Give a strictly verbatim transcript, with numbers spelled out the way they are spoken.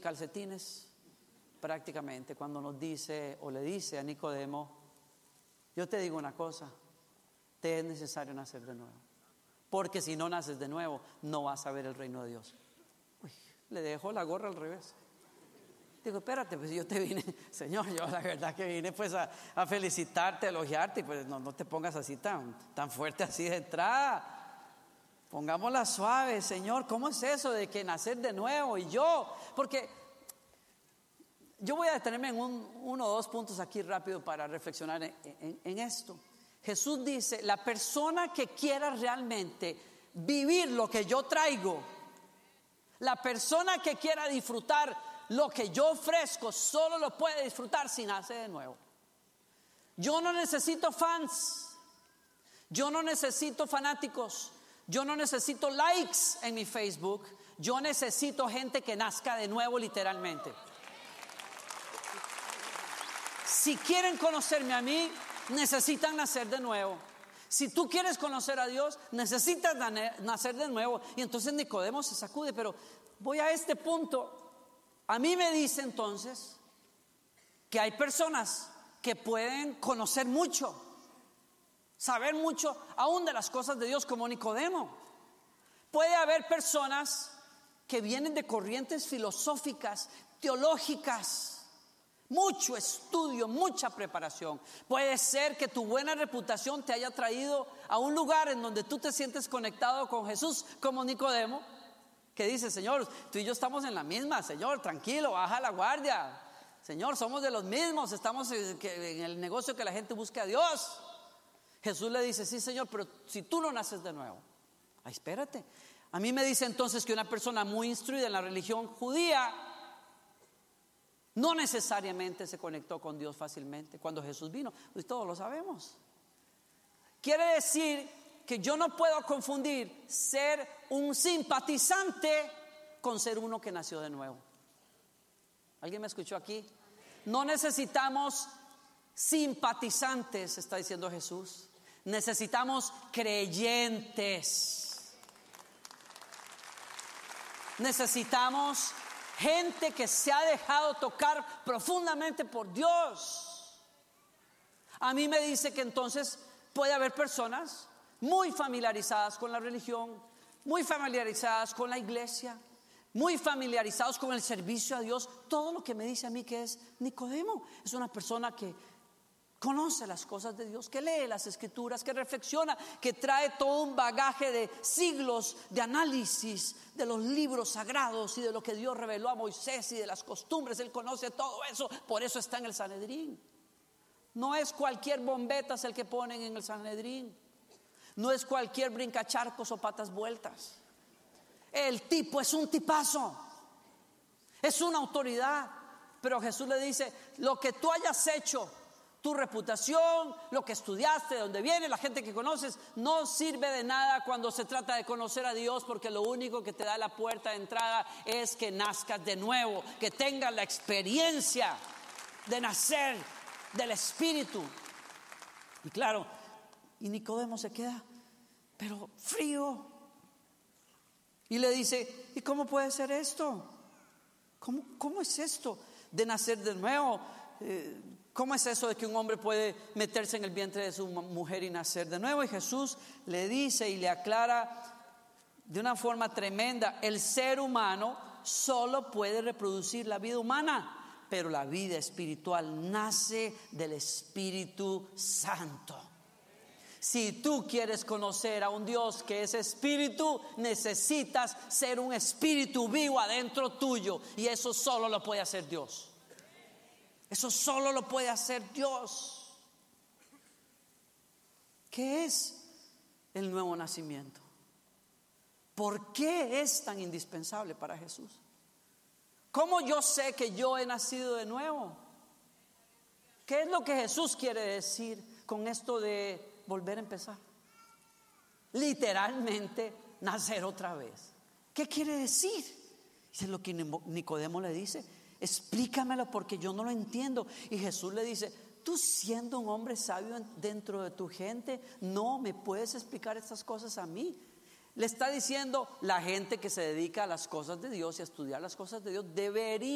calcetines prácticamente cuando nos dice o le dice a Nicodemo: yo te digo una cosa, te es necesario nacer de nuevo, porque si no naces de nuevo no vas a ver el reino de Dios. Uy, le dejó la gorra al revés. Digo, espérate, pues yo te vine, Señor, yo la verdad que vine pues a, a felicitarte, a elogiarte, y pues no, no te pongas así tan, tan fuerte así de entrada. Pongámosla suave, Señor. ¿Cómo es eso de que nacer de nuevo? Y yo, porque yo voy a detenerme en un, uno o dos puntos aquí rápido para reflexionar en, en, en esto. Jesús dice: la persona que quiera realmente vivir lo que yo traigo, la persona que quiera disfrutar lo que yo ofrezco, solo lo puede disfrutar si nace de nuevo. Yo no necesito fans, yo no necesito fanáticos, yo no necesito likes en mi Facebook, yo necesito gente que nazca de nuevo literalmente. Si quieren conocerme a mí, necesitan nacer de nuevo. Si tú quieres conocer a Dios, necesitas nacer de nuevo. Y entonces Nicodemo se sacude, pero voy a este punto. A mí me dice entonces que hay personas que pueden conocer mucho, saber mucho aún de las cosas de Dios, como Nicodemo. Puede haber personas que vienen de corrientes filosóficas, teológicas, mucho estudio, mucha preparación. Puede ser que tu buena reputación te haya traído a un lugar en donde tú te sientes conectado con Jesús, como Nicodemo, que dice: Señor, tú y yo estamos en la misma, Señor, tranquilo, baja la guardia, Señor, somos de los mismos, estamos en el negocio que la gente busque a Dios. Jesús le dice: sí, Señor, pero si tú no naces de nuevo. Ay, espérate. A mí me dice entonces que una persona muy instruida en la religión judía no necesariamente se conectó con Dios fácilmente cuando Jesús vino, pues todos lo sabemos. Quiere decir que yo no puedo confundir ser un simpatizante con ser uno que nació de nuevo. ¿Alguien me escuchó aquí? No necesitamos simpatizantes, está diciendo Jesús. Necesitamos creyentes. Necesitamos gente que se ha dejado tocar profundamente por Dios. A mí me dice que entonces puede haber personas muy familiarizadas con la religión, muy familiarizadas con la iglesia, muy familiarizados con el servicio a Dios. Todo lo que me dice a mí que es Nicodemo es una persona que conoce las cosas de Dios, que lee las escrituras, que reflexiona, que trae todo un bagaje de siglos de análisis de los libros sagrados y de lo que Dios reveló a Moisés y de las costumbres. Él conoce todo eso, por eso está en el Sanedrín. No es cualquier bombetas el que ponen en el Sanedrín, no es cualquier brincacharcos o patas vueltas. El tipo es un tipazo, es una autoridad. Pero Jesús le dice: lo que tú hayas hecho, tu reputación, lo que estudiaste, de dónde viene, la gente que conoces, no sirve de nada cuando se trata de conocer a Dios, porque lo único que te da la puerta de entrada es que nazcas de nuevo, que tengas la experiencia de nacer del Espíritu. Y claro, y Nicodemo se queda pero frío y le dice: ¿y cómo puede ser esto? ¿Cómo, cómo es esto de nacer de nuevo? Eh, ¿Cómo es eso de que un hombre puede meterse en el vientre de su mujer y nacer de nuevo? Y Jesús le dice y le aclara de una forma tremenda: el ser humano solo puede reproducir la vida humana, pero la vida espiritual nace del Espíritu Santo. Si tú quieres conocer a un Dios que es espíritu, necesitas ser un espíritu vivo adentro tuyo, y eso solo lo puede hacer Dios. Eso solo lo puede hacer Dios. ¿Qué es el nuevo nacimiento? ¿Por qué es tan indispensable para Jesús? ¿Cómo yo sé que yo he nacido de nuevo? ¿Qué es lo que Jesús quiere decir con esto de volver a empezar? Literalmente, nacer otra vez. ¿Qué quiere decir? Es lo que Nicodemo le dice: explícamelo porque yo no lo entiendo. Y Jesús le dice: tú, siendo un hombre sabio dentro de tu gente, no me puedes explicar estas cosas a mí. Le está diciendo: la gente que se dedica a las cosas de Dios y a estudiar las cosas de Dios debería